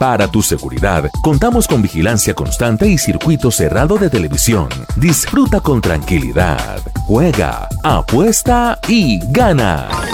Para tu seguridad, contamos con vigilancia constante y circuito cerrado de televisión. Disfruta con tranquilidad. Juega, apuesta y gana.